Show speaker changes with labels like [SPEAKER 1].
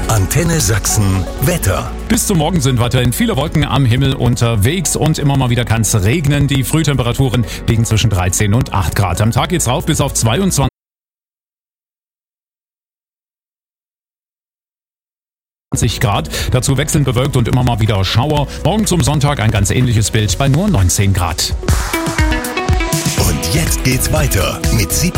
[SPEAKER 1] Antenne Sachsen Wetter.
[SPEAKER 2] Bis zum Morgen sind weiterhin viele Wolken am Himmel unterwegs und immer mal wieder kann es regnen. Die Frühtemperaturen liegen zwischen 13 und 8 Grad. Am Tag geht's rauf bis auf 22 Grad. Dazu wechselnd bewölkt und immer mal wieder Schauer. Morgen zum Sonntag ein ganz ähnliches Bild bei nur 19 Grad.
[SPEAKER 1] Und jetzt geht's weiter mit